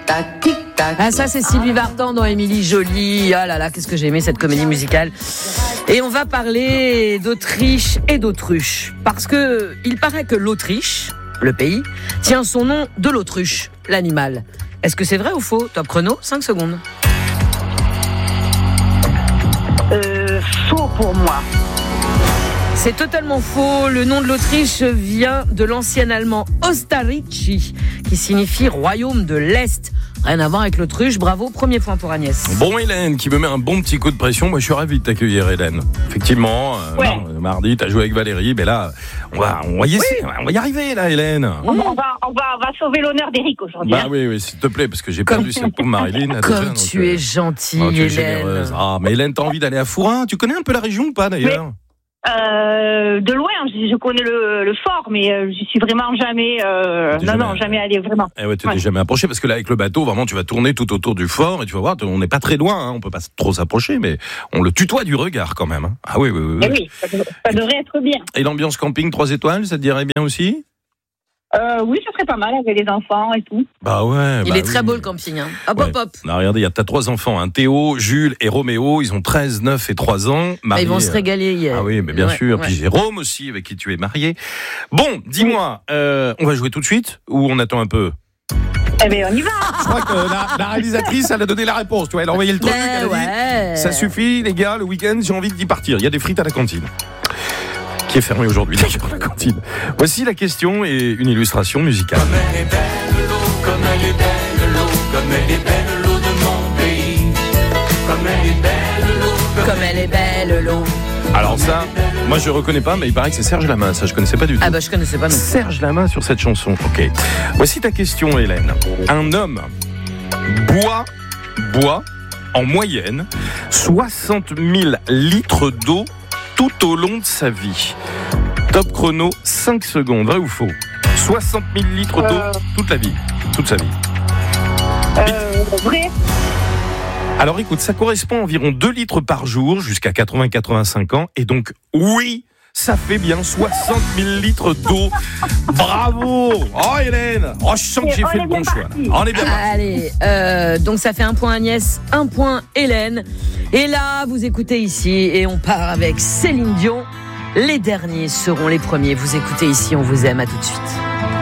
Ah, ça, c'est Sylvie Vartan dans Émilie Jolie. Ah là là, qu'est-ce que j'ai aimé cette comédie musicale. Et on va parler d'Autriche et d'Autruche. Parce que il paraît que l'Autriche, le pays, tient son nom de l'autruche, l'animal. Est-ce que c'est vrai ou faux? Top chrono, 5 secondes. Faux pour moi. C'est totalement faux. Le nom de l'Autriche vient de l'ancien allemand Ostarrîchi, qui signifie royaume de l'Est. Rien à voir avec l'Autruche. Bravo, premier point pour Agnès. Bon, Hélène, qui me met un bon petit coup de pression. Moi, je suis ravi de t'accueillir, Hélène. Effectivement, mardi, t'as joué avec Valérie. Mais là, on va y arriver, là, Hélène. On va sauver l'honneur d'Éric aujourd'hui. Bah oui, s'il te plaît, parce que j'ai perdu cette pauvre Marilyn. Comme tu es gentille, tu es Hélène. généreuse. Ah, mais Hélène, t'as envie d'aller à Fourin? Tu connais un peu la région ou pas, d'ailleurs? De loin, je connais le fort, mais je suis vraiment jamais. Jamais allé vraiment. Eh ouais, tu t'es jamais approché parce que là, avec le bateau, vraiment, tu vas tourner tout autour du fort et tu vas voir, on n'est pas très loin, hein, on peut pas trop s'approcher, mais on le tutoie du regard quand même. Hein. Ah oui. Eh oui, ça devrait être bien. Et l'ambiance camping 3 étoiles, ça te dirait bien aussi? Oui, ça serait pas mal avec les enfants et tout. Bah ouais. Il est très beau le camping. Hein. Hop. Non, regardez, t'as 3 enfants, hein, Théo, Jules et Roméo. Ils ont 13, 9 et 3 ans. Marie, ils vont se régaler. Ah oui, mais bien sûr. Puis Jérôme aussi, avec qui tu es marié. Bon, dis-moi, on va jouer tout de suite ou on attend un peu? Eh bien, on y va. Je crois que la réalisatrice, elle a donné la réponse. Tu vois, elle a envoyé le truc. Elle a dit, ça suffit, les gars, le week-end, j'ai envie d'y partir. Il y a des frites à la cantine. Qui est fermé aujourd'hui, d'ailleurs, la cantine. Voici la question et une illustration musicale. Comme elle est belle l'eau, comme elle est belle l'eau, comme elle est belle l'eau de mon pays. Comme elle est belle l'eau, comme elle est belle l'eau. Alors ça, moi je reconnais pas, mais il paraît que c'est Serge Lama, ça je connaissais pas du tout. Ah bah je connaissais pas non. Serge Lama sur cette chanson, ok. Voici ta question, Hélène. Un homme boit en moyenne 60 000 litres d'eau tout au long de sa vie. Top chrono, 5 secondes, vrai ou faux? 60 000 litres d'eau toute sa vie. Vrai. Alors écoute, ça correspond à environ 2 litres par jour jusqu'à 80-85 ans. Et donc, oui, ça fait bien 60 000 litres d'eau. Bravo! Oh Hélène! Oh, je sens que j'ai fait le bon choix. On est bien parti. Allez, donc ça fait 1 point Agnès, 1 point Hélène. Et là, vous écoutez ici et on part avec Céline Dion. Les derniers seront les premiers. Vous écoutez ici, on vous aime, à tout de suite.